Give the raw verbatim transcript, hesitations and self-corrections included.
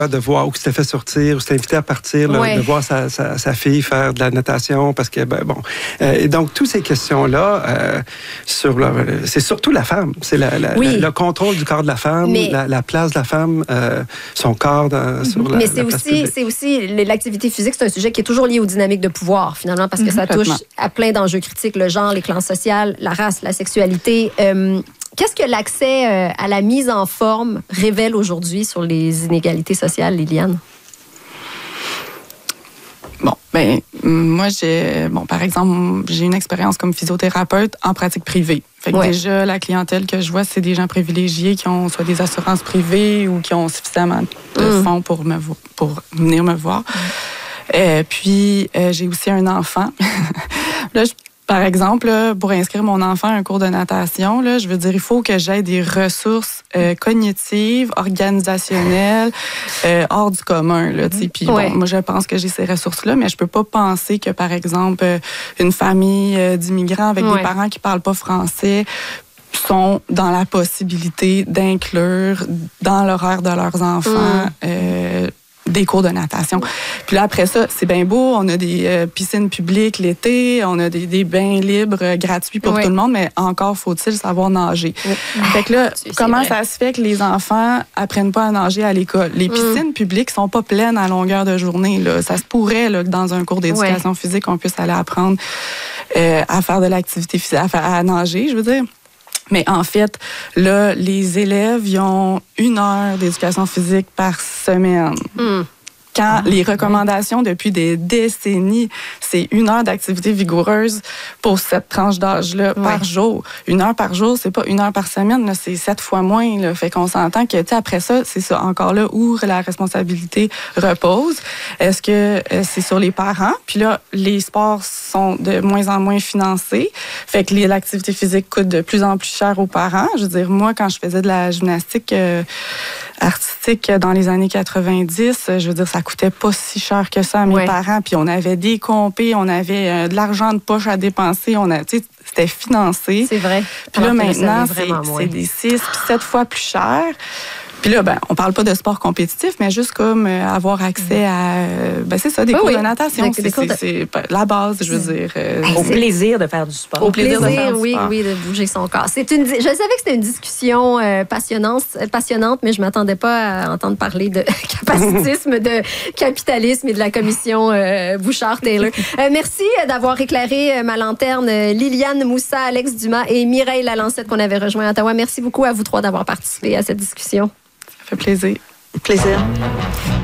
de voir où s'était fait sortir, où s'était invité à partir, là, ouais. de voir sa, sa, sa fille faire de la natation, parce que, ben, bon. Euh, et donc, toutes ces questions-là, euh, sur le, c'est surtout la femme. C'est la, la, oui. la, le contrôle du corps de la femme, mais, la, la place de la femme, euh, son corps dans, sur la, mais c'est la place aussi, publique. c'est aussi l'activité physique, c'est un sujet qui est toujours lié aux dynamiques de pouvoir, finalement, parce que ça touche à plein d'enjeux critiques, le genre, les classes sociales, la race, la sexualité. Euh, Qu'est-ce que l'accès euh, à la mise en forme révèle aujourd'hui sur les inégalités sociales, Liliane? Bon, ben moi, j'ai, bon, par exemple, j'ai une expérience comme physiothérapeute en pratique privée. Fait que ouais. déjà, la clientèle que je vois, c'est des gens privilégiés qui ont soit des assurances privées ou qui ont suffisamment de mmh. fonds pour, me, pour venir me voir. Mmh. Euh, puis, euh, j'ai aussi un enfant. Là, je Par exemple, là, pour inscrire mon enfant à un cours de natation, là, je veux dire, il faut que j'aie des ressources euh, cognitives, organisationnelles, euh, hors du commun. Là, puis ouais. bon, moi, je pense que j'ai ces ressources-là, mais je peux pas penser que, par exemple, une famille euh, d'immigrants avec ouais. des parents qui parlent pas français sont dans la possibilité d'inclure dans l'horaire de leurs enfants mmh. euh, des cours de natation. Puis là, après ça, c'est bien beau. On a des euh, piscines publiques l'été, on a des, des bains libres euh, gratuits pour oui. tout le monde, mais encore faut-il savoir nager. Oui. Fait que là, c'est comment vrai. ça se fait que les enfants apprennent pas à nager à l'école? Les piscines mm. publiques sont pas pleines à longueur de journée. Là. Ça se pourrait là, que dans un cours d'éducation oui. physique, on puisse aller apprendre euh, à faire de l'activité physique, à, faire, à nager, je veux dire. Mais en fait, là, les élèves, ils ont une heure d'éducation physique par semaine. Mm. Quand les recommandations depuis des décennies, c'est une heure d'activité vigoureuse pour cette tranche d'âge-là ouais. par jour. Une heure par jour, c'est pas une heure par semaine, là, c'est sept fois moins. Là. Fait qu'on s'entend que, tu sais, après ça, c'est ça encore là où la responsabilité repose. Est-ce que euh, c'est sur les parents? Puis là, les sports sont de moins en moins financés. Fait que les, l'activité physique coûte de plus en plus cher aux parents. Je veux dire, moi, quand je faisais de la gymnastique euh, artistique dans les années quatre-vingt-dix, je veux dire, ça coûtait pas si cher que ça à mes ouais. parents. Puis on avait des compés, on avait euh, de l'argent de poche à dépenser. On a, tu sais, c'était financé. C'est vrai. Puis là, maintenant, c'est, c'est des six puis sept fois plus cher. Puis là, ben, on parle pas de sport compétitif, mais juste comme euh, avoir accès à, euh, ben c'est ça, des oui, cours oui. de natation. Des, c'est, des c'est, de... c'est la base, je veux dire. Euh, Au plaisir de faire du sport. Au plaisir, plaisir de faire oui, du sport. Oui, de bouger son corps. C'est une, je savais que c'était une discussion euh, passionnante, passionnante, mais je m'attendais pas à entendre parler de capacitisme, de capitalisme et de la commission euh, Bouchard-Taylor. Euh, merci d'avoir éclairé ma lanterne, Liliane Moussa, Alex Dumas et Mireille Lalancette qu'on avait rejoint à Ottawa. Merci beaucoup à vous trois d'avoir participé à cette discussion. Ça fait plaisir. Plaisir.